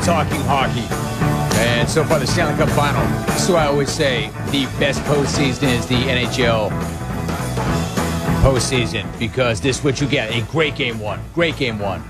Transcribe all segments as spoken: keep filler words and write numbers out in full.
talking hockey. And so far, the Stanley Cup Final. So I always say the best postseason is the N H L postseason, because this is what you get. A great game one. Great game one.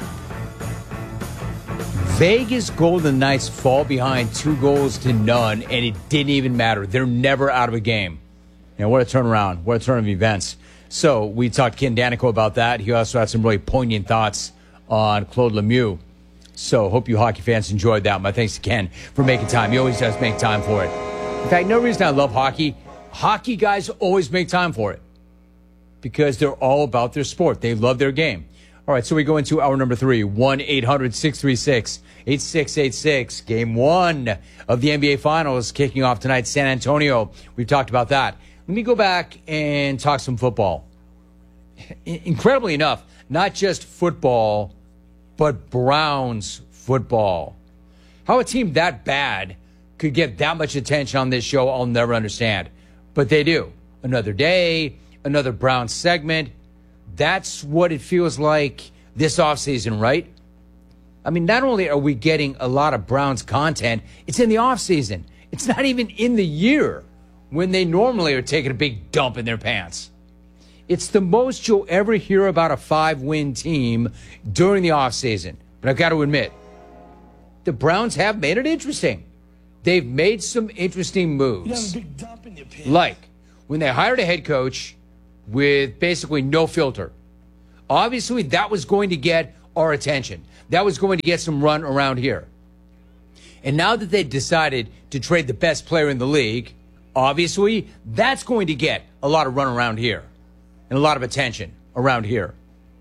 Vegas Golden Knights fall behind two goals to none, and it didn't even matter. They're never out of a game. You know, what a turnaround. What a turn of events. So we talked to Ken Daneyko about that. He also had some really poignant thoughts on Claude Lemieux. So hope you hockey fans enjoyed that. My thanks to Ken for making time. He always does make time for it. In fact, no reason I love hockey. Hockey guys always make time for it because they're all about their sport. They love their game. All right, so we go into hour number three, one eight hundred six three six eight six eight six. Game one of the N B A Finals kicking off tonight, San Antonio. We've talked about that. Let me go back and talk some football. Incredibly enough, not just football, but Browns football. How a team that bad could get that much attention on this show, I'll never understand. But they do. Another day, another Browns segment. That's what it feels like this offseason, right? I mean, not only are we getting a lot of Browns content, it's in the offseason. It's not even in the year when they normally are taking a big dump in their pants. It's the most you'll ever hear about a five-win team during the offseason. But I've got to admit, the Browns have made it interesting. They've made some interesting moves. You have a big dump in your pants. Like when they hired a head coach with basically no filter. Obviously, that was going to get our attention. That was going to get some run around here. And now that they've decided to trade the best player in the league, obviously, that's going to get a lot of run around here and a lot of attention around here.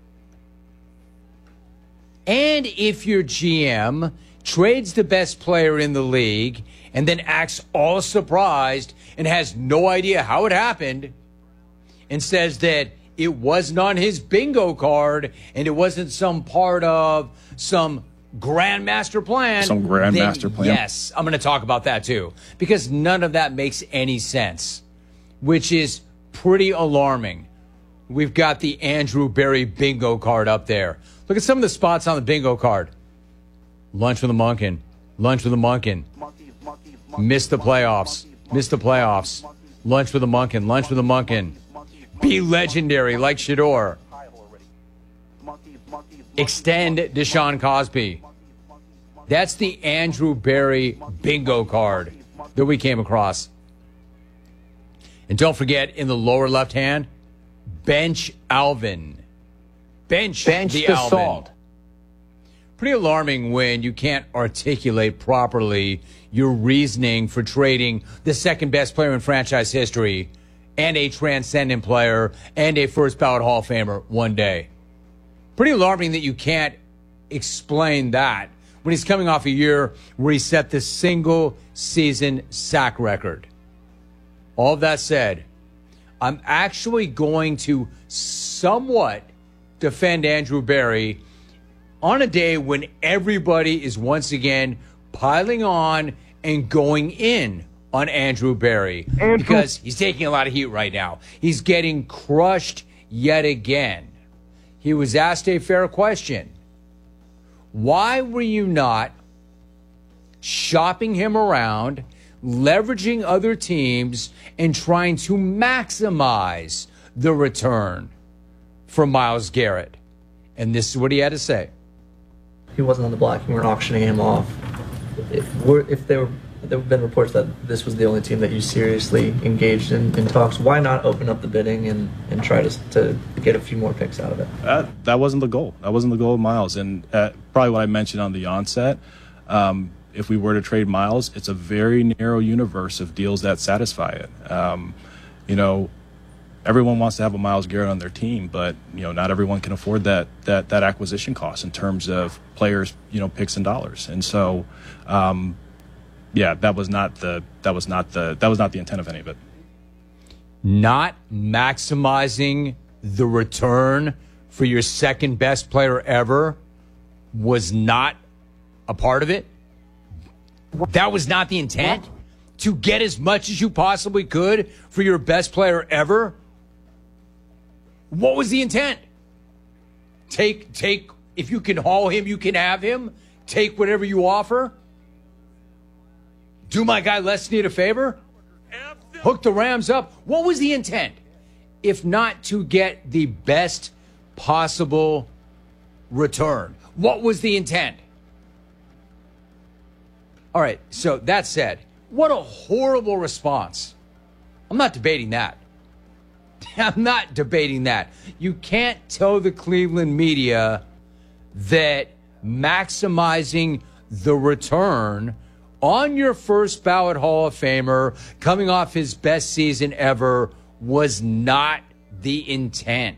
And if your G M trades the best player in the league and then acts all surprised and has no idea how it happened and says that it wasn't on his bingo card and it wasn't some part of some grand master plan. Some grand then master plan. Yes, I'm going to talk about that too, because none of that makes any sense, which is pretty alarming. We've got the Andrew Berry bingo card up there. Look at some of the spots on the bingo card. Lunch with a Monken. Lunch with a Monken. Missed the playoffs. Missed the playoffs. Lunch with a Monken. Lunch with a Monken. Be legendary like Shador. Extend Deshaun Cosby. That's the Andrew Berry bingo card that we came across. And don't forget, in the lower left hand, bench Alvin. Bench, bench the, the Alvin. salt. Pretty alarming when you can't articulate properly your reasoning for trading the second best player in franchise history and a transcendent player and a first ballot Hall of Famer one day. Pretty alarming that you can't explain that when he's coming off a year where he set the single season sack record. All of that said, I'm actually going to somewhat defend Andrew Berry on a day when everybody is once again piling on and going in on Andrew Berry. Andrew. Because he's taking a lot of heat right now. He's getting crushed yet again. He was asked a fair question. Why were you not shopping him around, leveraging other teams, and trying to maximize the return for Myles Garrett? And this is what he had to say. He wasn't on the block. We weren't auctioning him off. If, we're, if there, were, there have been reports that this was the only team that you seriously engaged in, in talks, why not open up the bidding and, and try to, to get a few more picks out of it? Uh, that wasn't the goal. That wasn't the goal of Myles. And uh, probably what I mentioned on the onset, um, if we were to trade Myles, it's a very narrow universe of deals that satisfy it. Um, you know, everyone wants to have a Myles Garrett on their team, but you know, not everyone can afford that that that acquisition cost in terms of players, you know, picks and dollars. And so, um, yeah, that was not the that was not the that was not the intent of any of it. Not maximizing the return for your second best player ever was not a part of it. That was not the intent. What? To get as much as you possibly could for your best player ever. What was the intent? Take, take, if you can haul him, you can have him. Take whatever you offer. Do my guy Les Snead a favor? Hook the Rams up? What was the intent? If not to get the best possible return. What was the intent? All right, so that said, what a horrible response. I'm not debating that. I'm not debating that. You can't tell the Cleveland media that maximizing the return on your first ballot Hall of Famer coming off his best season ever was not the intent.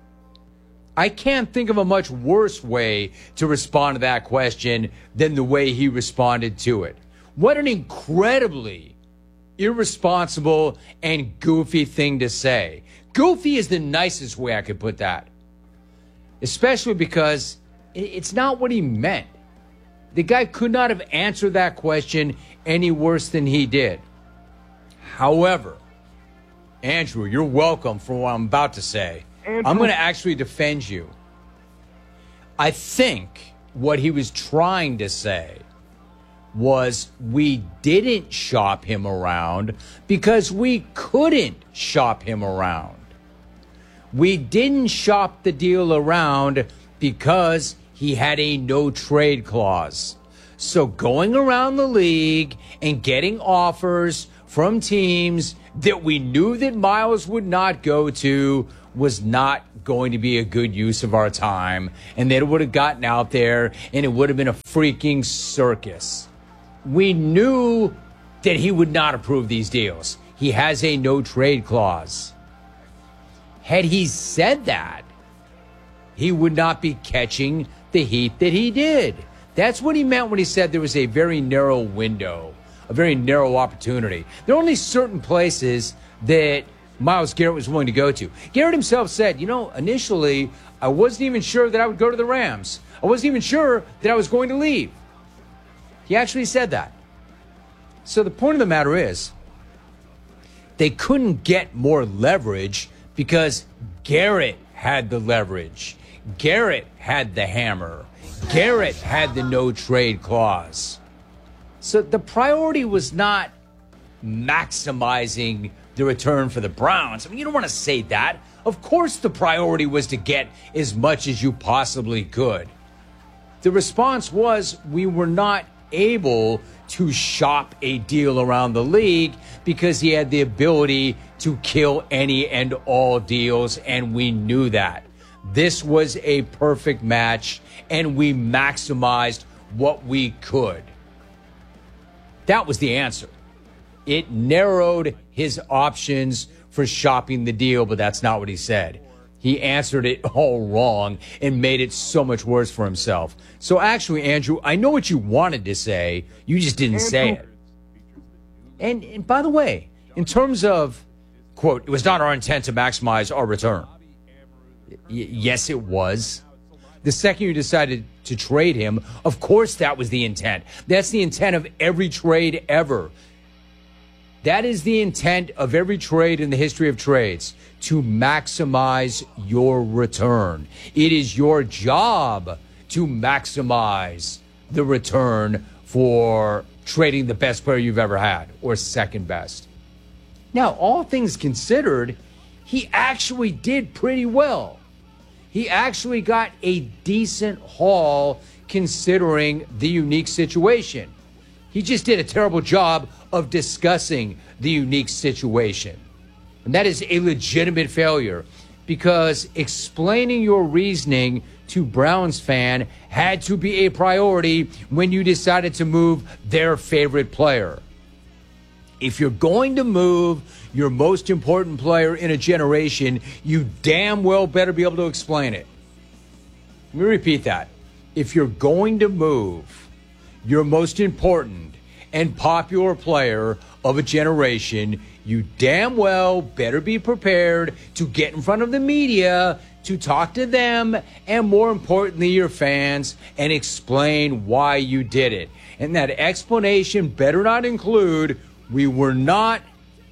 I can't think of a much worse way to respond to that question than the way he responded to it. What an incredibly irresponsible and goofy thing to say. Goofy is the nicest way I could put that. Especially because it's not what he meant. The guy could not have answered that question any worse than he did. However, Andrew, you're welcome for what I'm about to say. Andrew. I'm going to actually defend you. I think what he was trying to say was we didn't shop him around because we couldn't shop him around. We didn't shop the deal around because he had a no-trade clause. So going around the league and getting offers from teams that we knew that Miles would not go to was not going to be a good use of our time, and that it would have gotten out there and it would have been a freaking circus. We knew that he would not approve these deals. He has a no-trade clause. Had he said that, he would not be catching the heat that he did. That's what he meant when he said there was a very narrow window, a very narrow opportunity. There are only certain places that Myles Garrett was willing to go to. Garrett himself said, you know, initially, I wasn't even sure that I would go to the Rams. I wasn't even sure that I was going to leave. He actually said that. So the point of the matter is, they couldn't get more leverage because Garrett had the leverage. Garrett had the hammer. Garrett had the no-trade clause. So the priority was not maximizing the return for the Browns. I mean, you don't want to say that. Of course the priority was to get as much as you possibly could. The response was we were not able to shop a deal around the league because he had the ability to kill any and all deals, and we knew that. This was a perfect match, and we maximized what we could. That was the answer. It narrowed his options for shopping the deal, but that's not what he said. He answered it all wrong and made it so much worse for himself. So actually, Andrew, I know what you wanted to say. You just didn't say it. And, and by the way, in terms of, quote, it was not our intent to maximize our return. Y- yes, it was. The second you decided to trade him, of course that was the intent. That's the intent of every trade ever. That is the intent of every trade in the history of trades, to maximize your return. It is your job to maximize the return for trading the best player you've ever had, or second best. Now, all things considered, he actually did pretty well. He actually got a decent haul considering the unique situation. He just did a terrible job of discussing the unique situation. And that is a legitimate failure, because explaining your reasoning to Browns fan had to be a priority when you decided to move their favorite player. If you're going to move your most important player in a generation, you damn well better be able to explain it. Let me repeat that. If you're going to move your most important and popular player of a generation, you damn well better be prepared to get in front of the media, to talk to them, and more importantly, your fans, and explain why you did it. And that explanation better not include, we were not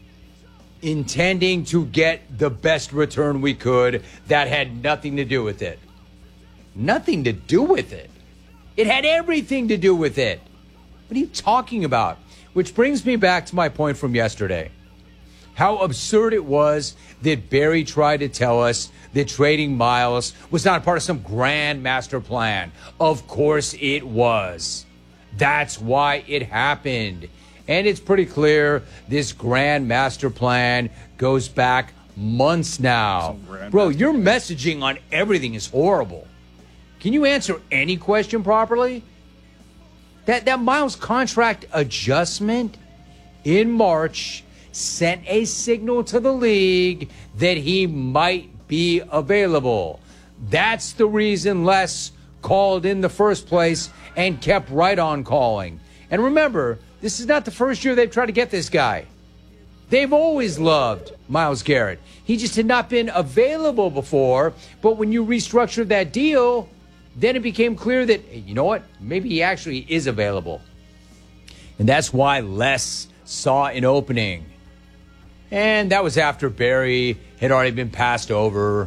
intending to get the best return we could. That had nothing to do with it. Nothing to do with it. It had everything to do with it. What are you talking about? Which brings me back to my point from yesterday. How absurd it was that Barry tried to tell us that trading Miles was not part of some grand master plan. Of course it was. That's why it happened. And it's pretty clear this grand master plan goes back months now. Bro, your messaging on everything is horrible. Can you answer any question properly? That, that Miles contract adjustment in March sent a signal to the league that he might be available. That's the reason Les called in the first place and kept right on calling. And remember, this is not the first year they've tried to get this guy. They've always loved Myles Garrett. He just had not been available before, but when you restructured that deal, then it became clear that, hey, you know what, maybe he actually is available. And that's why Les saw an opening. And that was after Barry had already been passed over,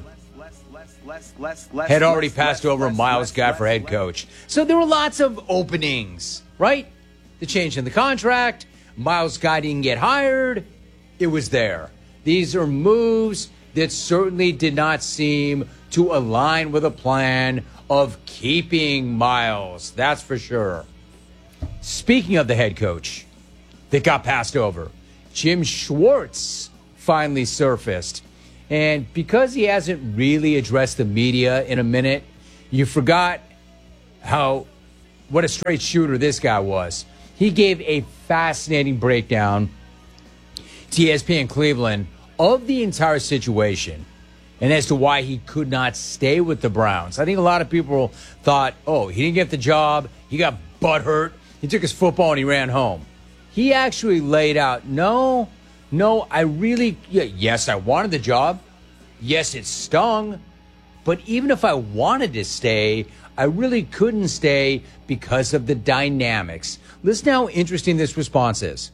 had already passed over Myles Guy for head coach. So there were lots of openings, right? The change in the contract, Myles Guy didn't get hired, it was there. These are moves that certainly did not seem to align with a plan of keeping Myles, that's for sure. Speaking of the head coach that got passed over, Jim Schwartz finally surfaced. And because he hasn't really addressed the media in a minute, you forgot how, what a straight shooter this guy was. He gave a fascinating breakdown to E S P N Cleveland of the entire situation and as to why he could not stay with the Browns. I think a lot of people thought, oh, he didn't get the job, he got butthurt, he took his football and he ran home. He actually laid out, no, no, I really, yes, I wanted the job. Yes, it stung. But even if I wanted to stay, I really couldn't stay because of the dynamics. Listen how interesting this response is.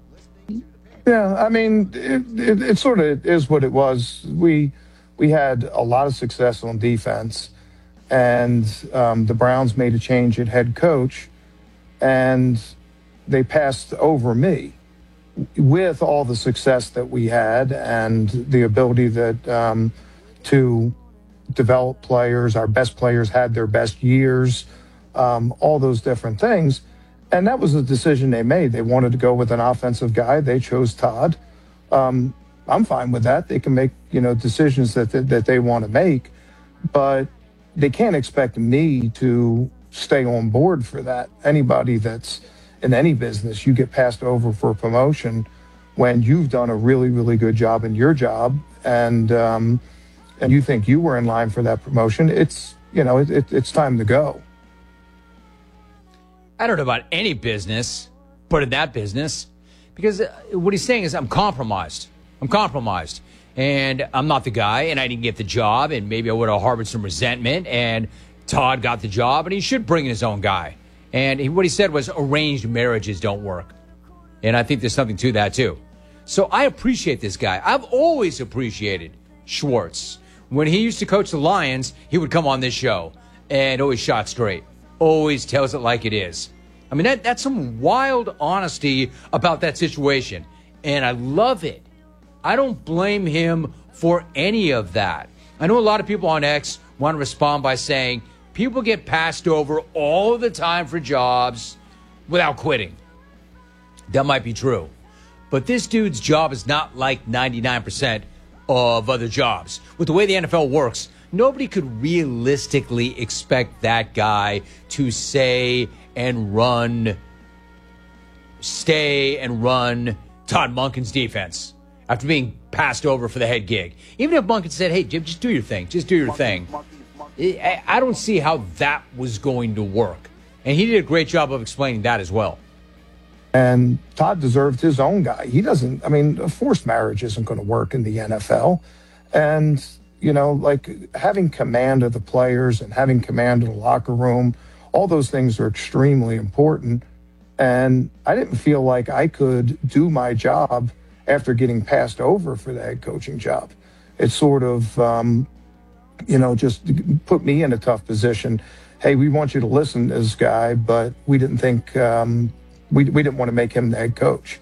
Yeah, I mean, it, it, it sort of is what it was. We we had a lot of success on defense, and um, the Browns made a change at head coach, and they passed over me with all the success that we had and the ability that um, to develop players. Our best players had their best years, um, all those different things. And that was the decision they made. They wanted to go with an offensive guy. They chose Todd. Um, I'm fine with that. They can make, you know, decisions that, that, that they want to make, but they can't expect me to stay on board for that. Anybody that's in any business, you get passed over for a promotion when you've done a really, really good job in your job, and um, and you think you were in line for that promotion. It's, you know, it, it, it's time to go. I don't know about any business, but in that business, because what he's saying is I'm compromised. I'm compromised, and I'm not the guy, and I didn't get the job, and maybe I would have harbored some resentment, and Todd got the job, and he should bring in his own guy. And he, what he said was arranged marriages don't work. And I think there's something to that, too. So I appreciate this guy. I've always appreciated Schwartz. When he used to coach the Lions, he would come on this show and always shot straight. Always tells it like it is. I mean, that, that's some wild honesty about that situation. And I love it. I don't blame him for any of that. I know a lot of people on X want to respond by saying, people get passed over all the time for jobs without quitting. That might be true. But this dude's job is not like ninety-nine percent of other jobs. With the way the N F L works, nobody could realistically expect that guy to say and run, stay and run Todd Monken's defense after being passed over for the head gig. Even if Monken said, hey, Jim, just do your thing. Just do your thing. I don't see how that was going to work. And he did a great job of explaining that as well. And Todd deserved his own guy. He doesn't, I mean, a forced marriage isn't going to work in the N F L. And, you know, like having command of the players and having command of the locker room, all those things are extremely important. And I didn't feel like I could do my job after getting passed over for the head coaching job. It sort of, um, you know, just put me in a tough position. Hey, we want you to listen to this guy, but we didn't think um, we, we didn't want to make him the head coach.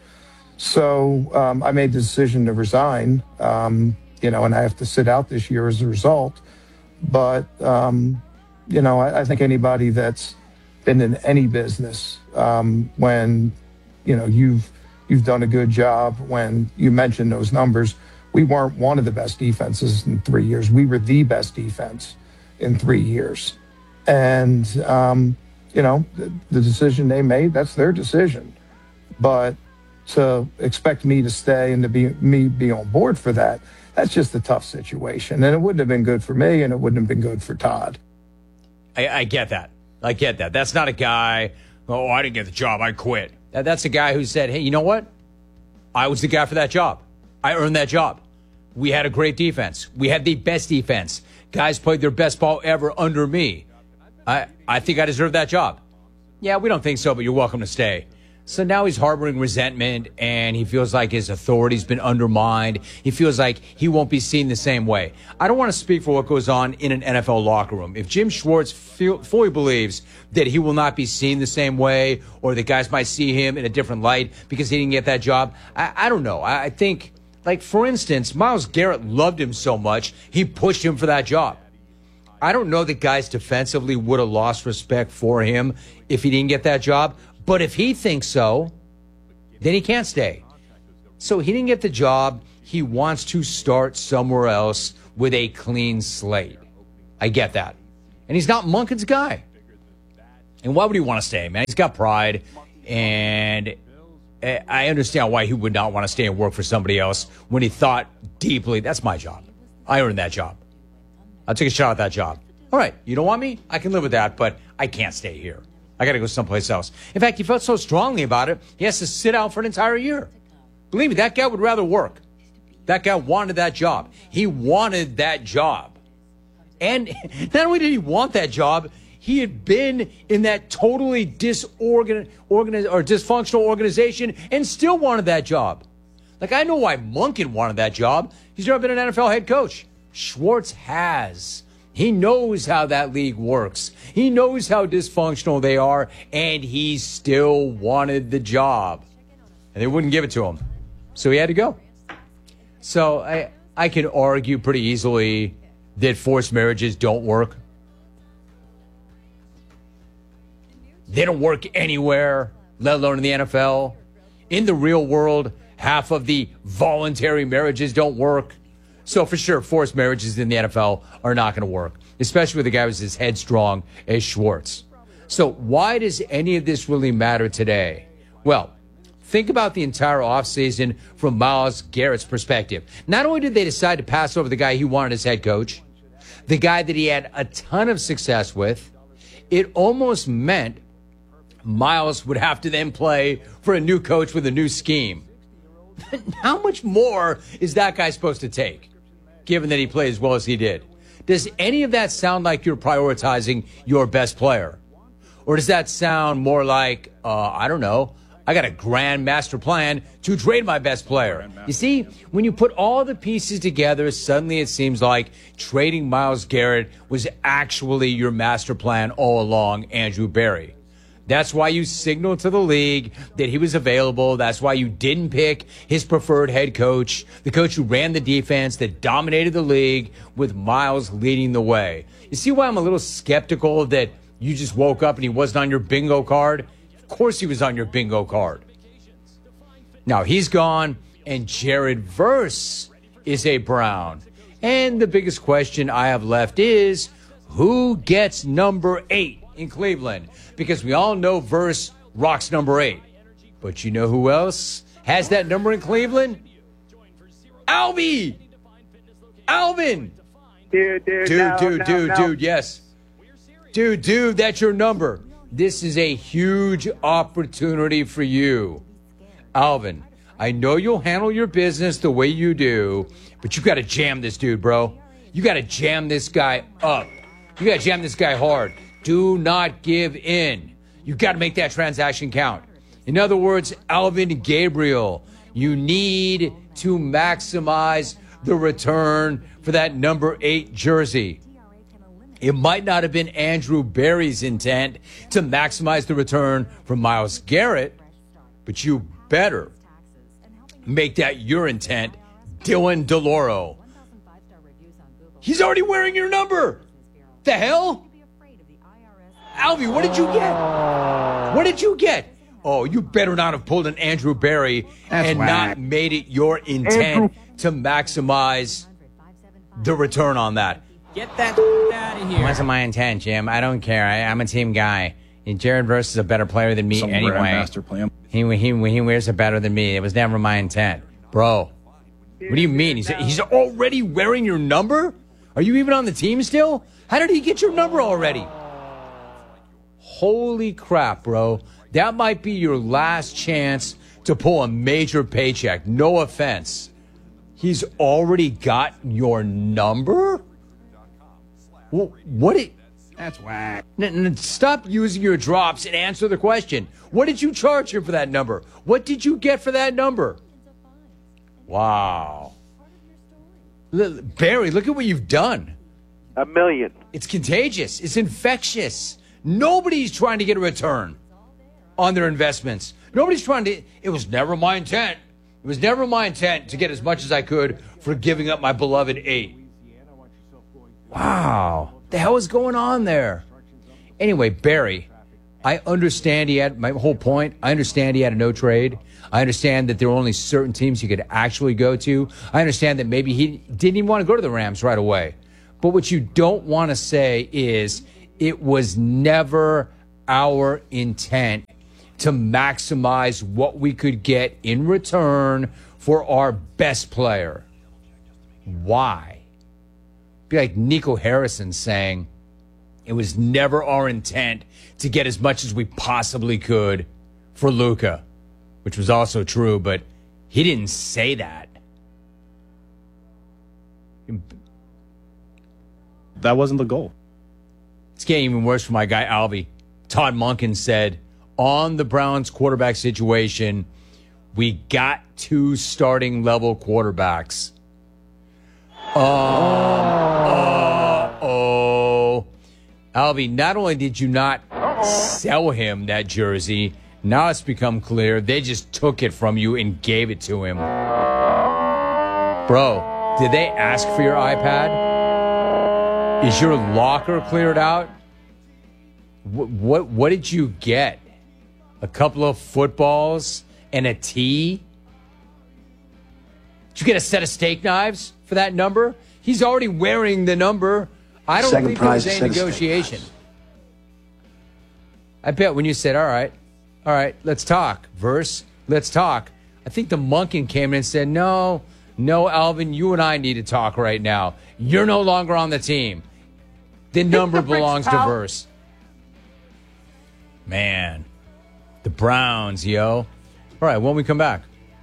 So um, I made the decision to resign, um, you know, and I have to sit out this year as a result. But, um, you know, I, I think anybody that's been in any business, um, when, you know, you've you've done a good job, when you mentioned those numbers, we weren't one of the best defenses in three years. We were the best defense in three years. And, um, you know, the, the decision they made, that's their decision. But to expect me to stay and to be me be on board for that, that's just a tough situation. And it wouldn't have been good for me, and it wouldn't have been good for Todd. I, I get that. I get that. That's not a guy, oh, I didn't get the job, I quit. That, that's a guy who said, hey, you know what? I was the guy for that job. I earned that job. We had a great defense. We had the best defense. Guys played their best ball ever under me. I, I think I deserve that job. Yeah, we don't think so, but you're welcome to stay. So now he's harboring resentment, and he feels like his authority's been undermined. He feels like he won't be seen the same way. I don't want to speak for what goes on in an N F L locker room. If Jim Schwartz feel, fully believes that he will not be seen the same way, or that guys might see him in a different light because he didn't get that job, I, I don't know. I, I think, like, for instance, Myles Garrett loved him so much, he pushed him for that job. I don't know that guys defensively would have lost respect for him if he didn't get that job. But if he thinks so, then he can't stay. So he didn't get the job. He wants to start somewhere else with a clean slate. I get that. And he's not Monken's guy. And why would he want to stay, man? He's got pride. And I understand why he would not want to stay and work for somebody else when he thought deeply, that's my job. I earned that job. I'll take a shot at that job. All right, you don't want me? I can live with that, but I can't stay here. I got to go someplace else. In fact, he felt so strongly about it, he has to sit out for an entire year. Believe me, that guy would rather work. That guy wanted that job. He wanted that job. And not only did he want that job, he had been in that totally disorgan- organi- or dysfunctional organization and still wanted that job. Like, I know why Monken wanted that job. He's never been an N F L head coach. Schwartz has. He knows how that league works. He knows how dysfunctional they are, and he still wanted the job. And they wouldn't give it to him. So he had to go. So I I can argue pretty easily that forced marriages don't work. They don't work anywhere, let alone in the N F L. In the real world, half of the voluntary marriages don't work. So for sure, forced marriages in the N F L are not going to work, especially with a guy who's as headstrong as Schwartz. So why does any of this really matter today? Well, think about the entire offseason from Myles Garrett's perspective. Not only did they decide to pass over the guy he wanted as head coach, the guy that he had a ton of success with, it almost meant Myles would have to then play for a new coach with a new scheme. How much more is that guy supposed to take, given that he played as well as he did? Does any of that sound like you're prioritizing your best player? Or does that sound more like, uh, I don't know, I got a grand master plan to trade my best player? You see, when you put all the pieces together, suddenly it seems like trading Myles Garrett was actually your master plan all along, Andrew Berry. That's why you signaled to the league that he was available. That's why you didn't pick his preferred head coach, the coach who ran the defense that dominated the league, with Myles leading the way. You see why I'm a little skeptical that you just woke up and he wasn't on your bingo card? Of course he was on your bingo card. Now he's gone, and Jared Verse is a Brown. And the biggest question I have left is, who gets number eight in Cleveland? Because we all know Verse rocks number eight. But you know who else has that number in Cleveland? Albie! Alvin! Dude, dude, Dude, no, dude, no, dude, no. dude, yes. Dude, dude, that's your number. This is a huge opportunity for you. Alvin, I know you'll handle your business the way you do, but you got to jam this dude, bro. You got to jam this guy up. You got to jam this guy hard. Do not give in. You got to make that transaction count. In other words, Alvin Gabriel, you need to maximize the return for that number eight jersey. It might not have been Andrew Berry's intent to maximize the return from Myles Garrett, But you better make that your intent, Dylan DeLauro. He's already wearing your number. The hell? Alvy, what did you get? What did you get? Oh, you better not have pulled an Andrew Berry That's and whack. not made it your intent Andrew. to maximize the return on that. Get that out of here. Wasn't my intent, Jim. I don't care. I, I'm a team guy. And Jared Verse is a better player than me Some anyway. grandmaster plan. He, he, he wears it better than me. It was never my intent. Bro, what do you mean? He's, he's already wearing your number? Are you even on the team still? How did he get your number already? Holy crap, bro. That might be your last chance to pull a major paycheck. No offense. He's already got your number? Well, what it... That's whack. N- n- stop using your drops and answer the question. What did you charge him for that number? What did you get for that number? Wow. L- Barry, look at what you've done. A million. It's contagious. It's infectious. Nobody's trying to get a return on their investments. Nobody's trying to... It was never my intent. It was never my intent to get as much as I could for giving up my beloved eight. Wow. The hell is going on there? Anyway, Barry, I understand he had... My whole point, I understand he had a no trade. I understand that there were only certain teams he could actually go to. I understand that maybe he didn't even want to go to the Rams right away. But what you don't want to say is it was never our intent to maximize what we could get in return for our best player. Why? Be like Nico Harrison saying it was never our intent to get as much as we possibly could for Luka, which was also true, but he didn't say that. That wasn't the goal. It's getting even worse for my guy, Alvy. Todd Monken said, on the Browns quarterback situation, we got two starting level quarterbacks. Um, uh-oh. Alvy, not only did you not sell him that jersey, now it's become clear they just took it from you and gave it to him. Bro, did they ask for your iPad? Is your locker cleared out? What, what what did you get? A couple of footballs and a tee? Did you get a set of steak knives for that number? He's already wearing the number. I don't Second think there was prize, a set of steak negotiation. knives. I bet when you said, all right, all right, let's talk, Verse, let's talk. I think the Monken came in and said, no, no, Alvin, you and I need to talk right now. You're no longer on the team. The number belongs to Verse. Man, the Browns, yo. All right, when we come back,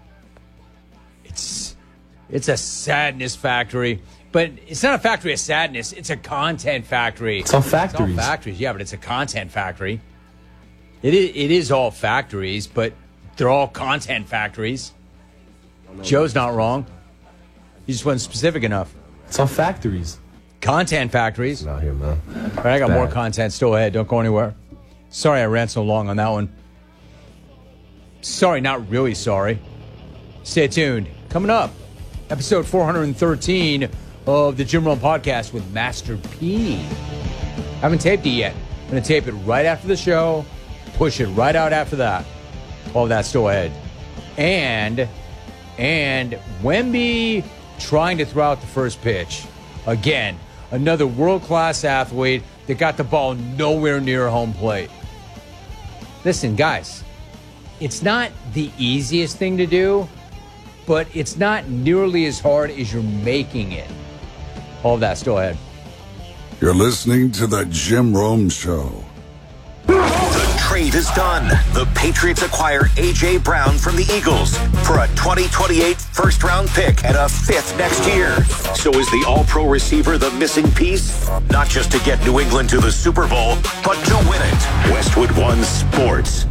it's it's a sadness factory, but it's not a factory of sadness. It's a content factory. It's all factories. It's all factories, yeah, but it's a content factory. It is, it is all factories, but they're all content factories. Joe's not wrong. He just wasn't specific enough. It's all factories. Content factories. Out here, man. All right, I got Bad. more content still ahead. Don't go anywhere. Sorry I ran so long on that one. Sorry, not really sorry. Stay tuned. Coming up, episode four hundred thirteen of the Jim Rome Podcast with Master P. Haven't taped it yet. I'm going to tape it right after the show, push it right out after that. All of that's still ahead. And, and Wemby trying to throw out the first pitch. Again, another world-class athlete that got the ball nowhere near home plate. Listen, guys, it's not the easiest thing to do, but it's not nearly as hard as you're making it. All of that still ahead. You're listening to the Jim Rome Show. The trade is done. The Patriots acquire A J. Brown from the Eagles for a twenty twenty-eight first-round pick and a fifth next year. So is the all-pro receiver the missing piece? Not just to get New England to the Super Bowl, but to win it. Westwood One Sports.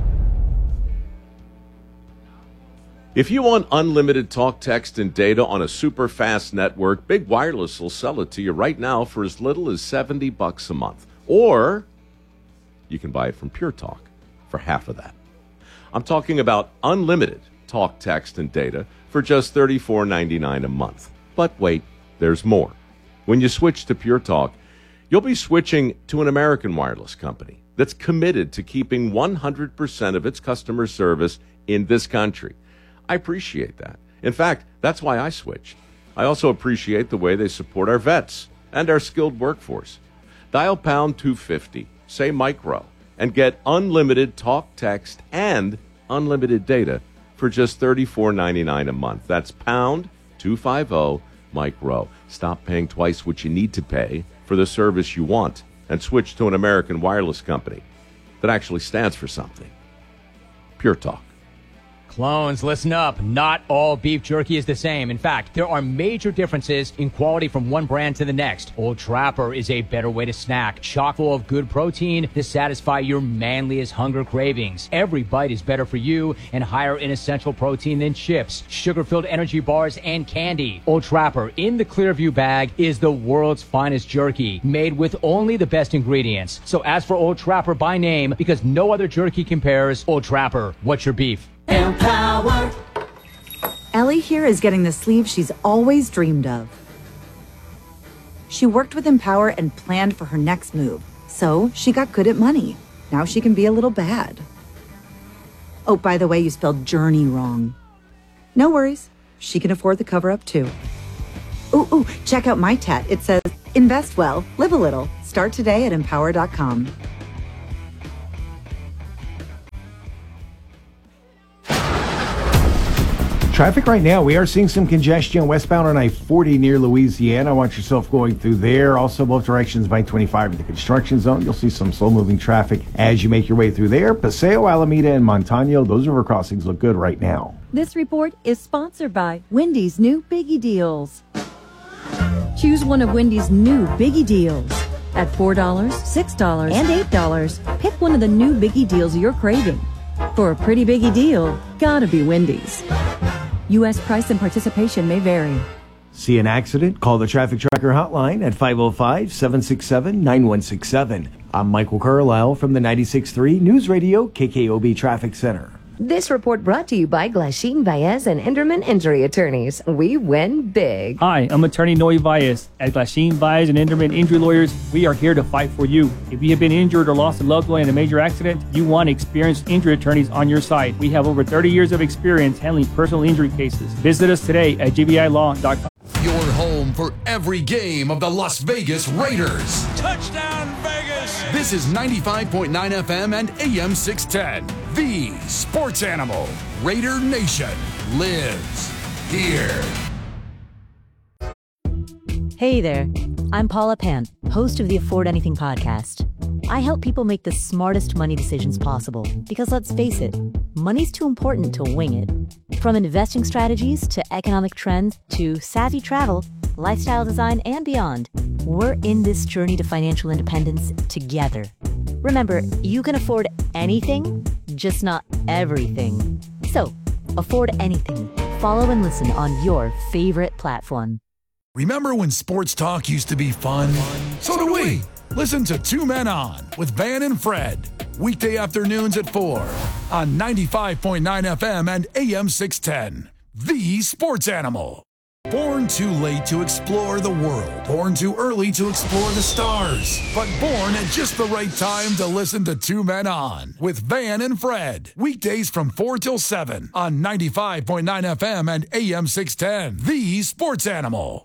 If you want unlimited talk, text, and data on a super fast network, Big Wireless will sell it to you right now for as little as seventy bucks a month. Or you can buy it from Pure Talk for half of that. I'm talking about unlimited talk, text, and data for just thirty-four ninety-nine a month. But wait, there's more. When you switch to Pure Talk, you'll be switching to an American wireless company that's committed to keeping one hundred percent of its customer service in this country. I appreciate that. In fact, that's why I switched. I also appreciate the way they support our vets and our skilled workforce. Dial pound two fifty, say micro, and get unlimited talk, text, and unlimited data for just thirty-four ninety-nine a month. That's pound two fifty, micro. Stop paying twice what you need to pay for the service you want and switch to an American wireless company that actually stands for something. Pure Talk. Clones, listen up. Not all beef jerky is the same. In fact, there are major differences in quality from one brand to the next. Old Trapper is a better way to snack, chock full of good protein to satisfy your manliest hunger cravings. Every bite is better for you and higher in essential protein than chips, sugar-filled energy bars, and candy. Old Trapper in the Clearview bag is the world's finest jerky, made with only the best ingredients. So ask for Old Trapper by name because no other jerky compares. Old Trapper, what's your beef? Empower. Ellie here is getting the sleeve she's always dreamed of. She worked with Empower and planned for her next move, so she got good at money. Now she can be a little bad. Oh, by the way, you spelled journey wrong. No worries, she can afford the cover-up too. Ooh, ooh, check out my tat. It says, invest well, live a little. Start today at empower dot com. Traffic right now, we are seeing some congestion westbound on I forty near Louisiana. Watch yourself going through there. Also, both directions by twenty-five in the construction zone. You'll see some slow-moving traffic as you make your way through there. Paseo, Alameda, and Montano, those river crossings look good right now. This report is sponsored by Wendy's new Biggie Deals. Choose one of Wendy's new Biggie Deals. At four dollars, six dollars, and eight dollars, pick one of the new Biggie Deals you're craving. For a pretty biggie deal, gotta be Wendy's. U S price and participation may vary. See an accident? Call the Traffic Tracker hotline at five oh five, seven six seven, nine one six seven. I'm Michael Carlisle from the ninety-six point three News Radio K K O B Traffic Center. This report brought to you by Glasheen Baez and Enderman Injury Attorneys. We win big. Hi, I'm attorney Noe Baez. At Glasheen Baez and Enderman Injury Lawyers, we are here to fight for you. If you have been injured or lost a loved one in a major accident, you want experienced injury attorneys on your side. We have over thirty years of experience handling personal injury cases. Visit us today at G B I law dot com. Your home for every game of the Las Vegas Raiders. Touchdown, Vegas! This is ninety-five point nine F M and A M six ten. The Sports Animal. Raider Nation lives here. Hey there. I'm Paula Pan, host of the Afford Anything podcast. I help people make the smartest money decisions possible because let's face it, money's too important to wing it. From investing strategies to economic trends to savvy travel, lifestyle design, and beyond, we're in this journey to financial independence together. Remember, you can afford anything, just not everything. So, afford anything. Follow and listen on your favorite platform. Remember when sports talk used to be fun? So do we. Listen to Two Men On with Van and Fred. Weekday afternoons at four on ninety-five point nine F M and A M six ten. The Sports Animal. Born too late to explore the world. Born too early to explore the stars. But born at just the right time to listen to Two Men On with Van and Fred. Weekdays from four till seven on ninety-five point nine F M and A M six ten. The Sports Animal.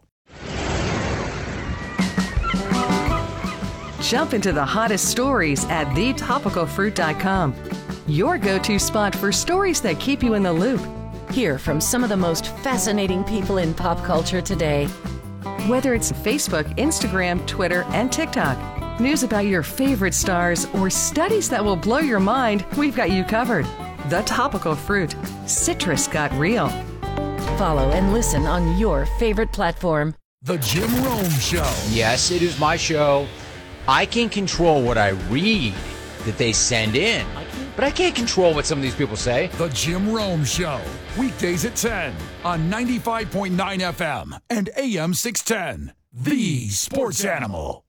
Jump into the hottest stories at the topical fruit dot com. Your go-to spot for stories that keep you in the loop. Hear from some of the most fascinating people in pop culture today. Whether it's Facebook, Instagram, Twitter, and TikTok, news about your favorite stars, or studies that will blow your mind, we've got you covered. The Topical Fruit. Citrus got real. Follow and listen on your favorite platform. The Jim Rome Show. Yes, it is my show. I can control what I read that they send in, but I can't control what some of these people say. The Jim Rome Show. Weekdays at ten on ninety-five point nine F M and A M six ten. The Sports Animal.